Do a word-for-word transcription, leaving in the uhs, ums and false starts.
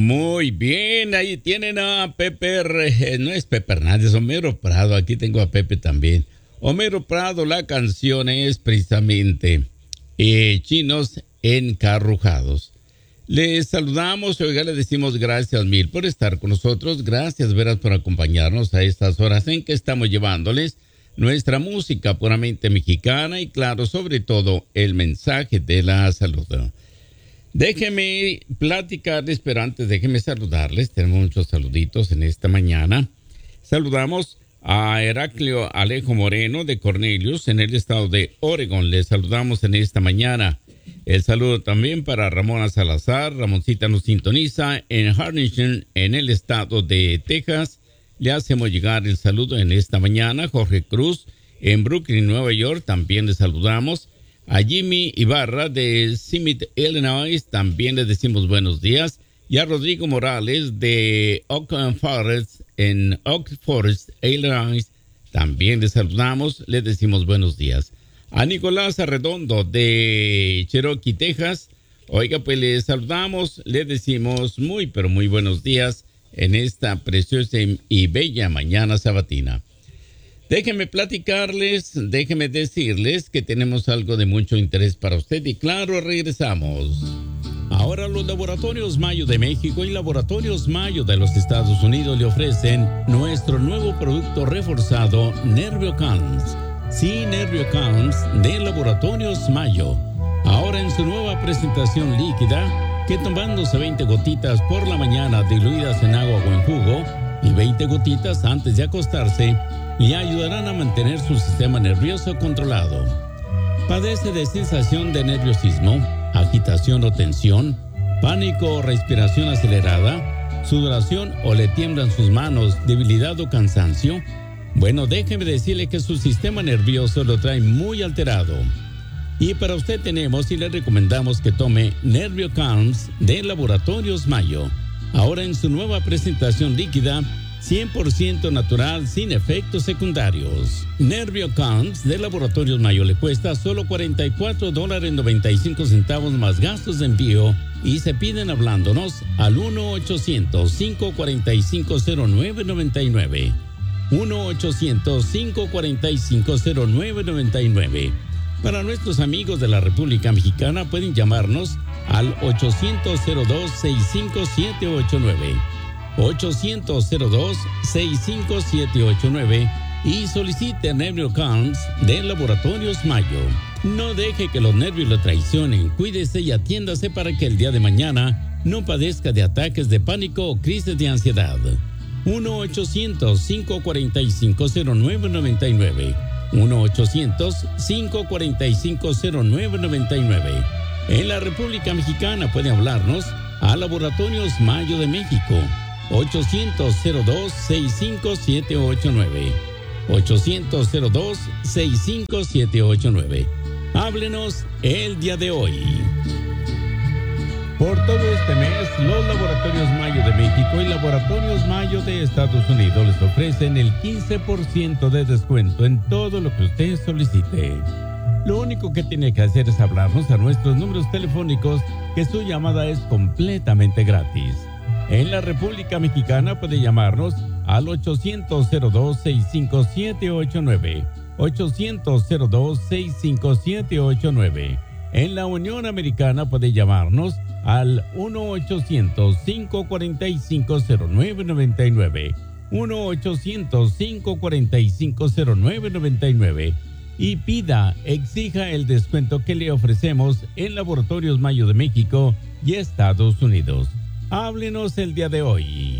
Muy bien, ahí tienen a Pepe, eh, no es Pepe Hernández, Homero Prado, aquí tengo a Pepe también. Homero Prado, la canción es precisamente eh, Chinos Encarrujados. Les saludamos, oiga, le decimos gracias mil por estar con nosotros, gracias veras por acompañarnos a estas horas en que estamos llevándoles nuestra música puramente mexicana y claro, sobre todo el mensaje de la salud. Déjenme platicarles, pero antes déjenme saludarles. Tenemos muchos saluditos en esta mañana. Saludamos a Heraclio Alejo Moreno de Cornelius en el estado de Oregón. Les saludamos en esta mañana. El saludo también para Ramona Salazar. Ramoncita nos sintoniza en Harlingen en el estado de Texas. Le hacemos llegar el saludo en esta mañana. Jorge Cruz en Brooklyn, Nueva York. También le saludamos. A Jimmy Ibarra de Summit, Illinois, también les decimos buenos días. Y a Rodrigo Morales de Oak Forest, en Oak Forest, Illinois, también les saludamos, les decimos buenos días. A Nicolás Arredondo de Cherokee, Texas, oiga, pues les saludamos, les decimos muy, pero muy buenos días en esta preciosa y bella mañana sabatina. Déjenme platicarles, déjenme decirles que tenemos algo de mucho interés para usted y claro, regresamos. Ahora los Laboratorios Mayo de México y Laboratorios Mayo de los Estados Unidos le ofrecen nuestro nuevo producto reforzado NervioCalms. Sí, NervioCalms de Laboratorios Mayo. Ahora en su nueva presentación líquida, que tomándose veinte gotitas por la mañana diluidas en agua o en jugo y veinte gotitas antes de acostarse, y ayudarán a mantener su sistema nervioso controlado. ¿Padece de sensación de nerviosismo, agitación o tensión, pánico o respiración acelerada, sudoración o le tiemblan sus manos, debilidad o cansancio? Bueno, déjeme decirle que su sistema nervioso lo trae muy alterado. Y para usted tenemos y le recomendamos que tome NervioCalms de Laboratorios Mayo. Ahora en su nueva presentación líquida, cien por ciento natural, sin efectos secundarios. NervioCalms de Laboratorios Mayo le cuesta solo cuarenta y cuatro dólares noventa y cinco centavos más gastos de envío y se piden hablándonos al uno ochocientos, cinco cuatro cinco, cero nueve nueve nueve. uno ochocientos, cinco cuatro cinco, cero nueve nueve nueve. Para nuestros amigos de la República Mexicana pueden llamarnos al ochocientos, cero dos, sesenta y cinco, siete ocho nueve. ochocientos, cero dos, sesenta y cinco, siete ocho nueve y solicite NervioCalms de Laboratorios Mayo. No deje que los nervios lo traicionen, cuídese y atiéndase para que el día de mañana no padezca de ataques de pánico o crisis de ansiedad. uno ochocientos, cinco cuatro cinco, cero nueve nueve nueve. uno ochocientos, cinco cuatro cinco, cero nueve nueve nueve. En la República Mexicana puede hablarnos a Laboratorios Mayo de México. ochocientos, cero dos, sesenta y cinco, siete ocho nueve. ochocientos, cero dos, sesenta y cinco, siete ocho nueve. Háblenos el día de hoy. Por todo este mes, los Laboratorios Mayo de México y Laboratorios Mayo de Estados Unidos les ofrecen el quince por ciento de descuento en todo lo que usted solicite. Lo único que tiene que hacer es hablarnos a nuestros números telefónicos, que su llamada es completamente gratis. En la República Mexicana puede llamarnos al ochocientos, cero dos, sesenta y cinco, siete ocho nueve. ochocientos, cero dos, sesenta y cinco, siete ocho nueve. En la Unión Americana puede llamarnos al uno ochocientos, cinco cuatro cinco, cero nueve nueve nueve. uno ochocientos, cinco cuatro cinco, cero nueve nueve nueve. Y pida, exija el descuento que le ofrecemos en Laboratorios Mayo de México y Estados Unidos. Háblenos el día de hoy.